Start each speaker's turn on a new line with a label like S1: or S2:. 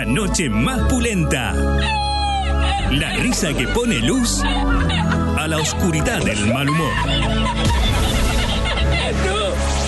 S1: noche más pulenta. La risa que pone luz a la oscuridad del mal humor.